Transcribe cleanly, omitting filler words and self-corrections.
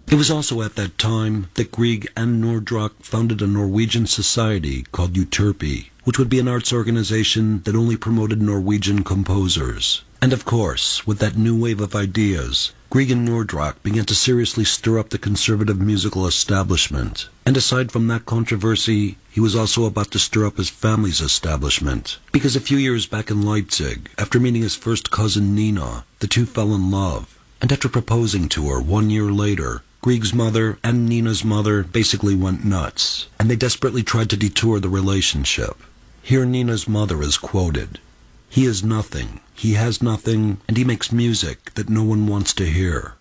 It was also at that time that Grieg and Nordrock founded a Norwegian society called Euterpe, which would be an arts organization that only promoted Norwegian composers. And of course, with that new wave of ideas, Grieg and Nordrock began to seriously stir up the conservative musical establishment. And aside from that controversy, he was also about to stir up his family's establishment. Because a few years back in Leipzig, after meeting his first cousin Nina, the two fell in love. And after proposing to her 1 year later, Grieg's mother and Nina's mother basically went nuts, and they desperately tried to detour the relationship. Here Nina's mother is quoted, "He is nothing, he has nothing, and he makes music that no one wants to hear."